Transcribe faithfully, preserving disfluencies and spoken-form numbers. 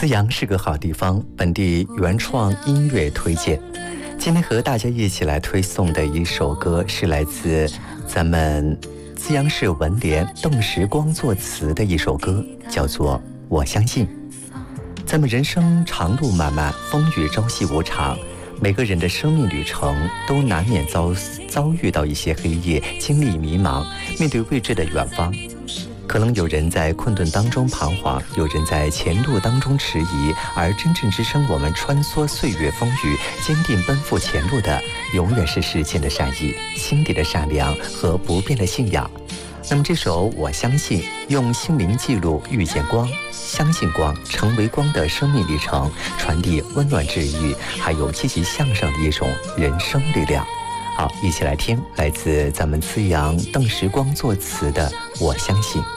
资阳是个好地方，本地原创音乐推荐。今天和大家一起来推送的一首歌是来自咱们资阳市文联邓时光作词的一首歌，叫做《我相信》。咱们人生长路漫漫，风雨朝夕无常，每个人的生命旅程都难免遭遭遇到一些黑夜，经历迷茫，面对未知的远方。可能有人在困顿当中彷徨，有人在前路当中迟疑，而真正支撑我们穿梭岁月风雨，坚定奔赴前路的，永远是世间的善意，心底的善良和不变的信仰。那么这首《我相信》，用心灵记录遇见光，相信光，成为光的生命历程，传递温暖治愈，还有积极向上的一种人生力量。好，一起来听来自咱们资阳邓时光作词的《我相信》。